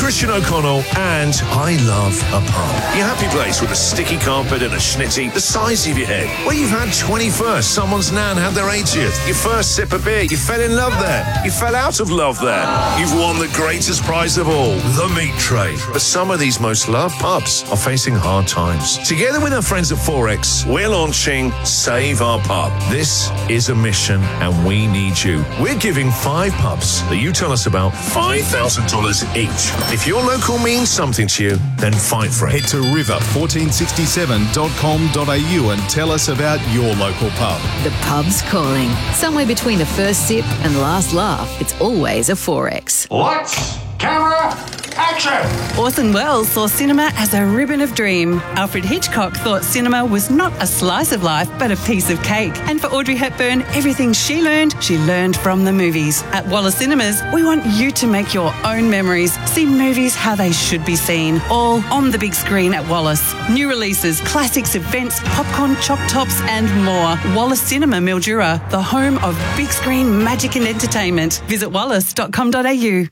Christian O'Connell, and I love a pub. Your happy place with a sticky carpet and a schnitty the size of your head. Where you've had 21st, someone's nan had their 80th. Your first sip of beer, you fell in love there. You fell out of love there. You've won the greatest prize of all, the meat tray. But some of these most loved pubs are facing hard times. Together with our friends at Forex, we're launching Save Our Pub. This is a mission, and we need you. We're giving 5 pubs that you tell us about $5,000 each. If your local means something to you, then fight for it. Head to river1467.com.au and tell us about your local pub. The pub's calling. Somewhere between the first sip and last laugh, it's always a Forex. Lights, camera, action! Orson Welles saw cinema as a ribbon of dream. Alfred Hitchcock thought cinema was not a slice of life, but a piece of cake. And for Audrey Hepburn, everything she learned from the movies. At Wallace Cinemas, we want you to make your own memories. See movies how they should be seen, all on the big screen at Wallace. New releases, classics, events, popcorn, choc tops and more. Wallace Cinema Mildura, the home of big screen magic and entertainment. Visit wallace.com.au.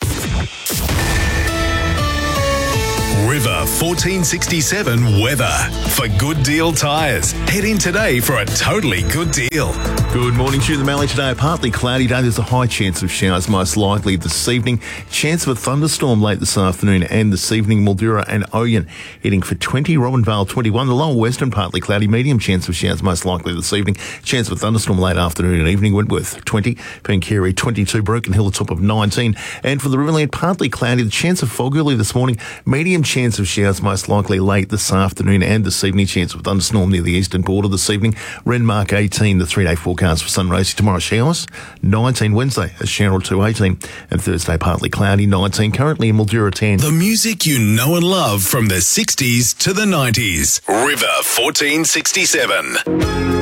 River 1467 weather. For Good Deal Tyres, head in today for a totally good deal. Good morning to you. The Mallee today. A partly cloudy day. There's a high chance of showers, most likely this evening. Chance of a thunderstorm late this afternoon and this evening. Mildura and Oyen heading for 20. Robinvale 21. The lower western partly cloudy. Medium chance of showers, most likely this evening. Chance of a thunderstorm late afternoon and evening. Wentworth 20. Pencarry 22. Broken Hill, a top of 19. And for the Riverland, partly cloudy. The chance of fog early this morning. Medium chance of showers, most likely late this afternoon and this evening. Chance of a thunderstorm near the eastern border this evening. Renmark 18. The 3-day forecast for sunrise. Tomorrow showers 19. Wednesday a shower or 2 18. And Thursday partly cloudy 19. Currently in Mildura 10. The music you know and love from the 60s to the 90s. River 1467.